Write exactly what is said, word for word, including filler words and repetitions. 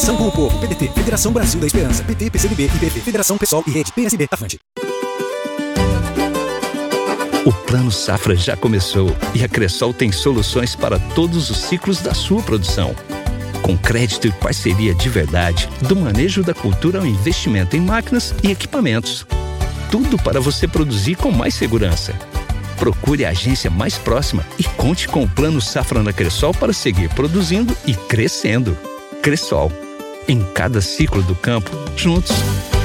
Federação com o Povo, P D T, Federação Brasil da Esperança, P T, P C do B, I P P, Federação Pessoal e Rede, P S B, Avante. O Plano Safra já começou e a Cressol tem soluções para todos os ciclos da sua produção. Com crédito e parceria de verdade, do manejo da cultura ao investimento em máquinas e equipamentos. Tudo para você produzir com mais segurança. Procure a agência mais próxima e conte com o Plano Safra na Cressol para seguir produzindo e crescendo. Cressol. Em cada ciclo do campo, juntos.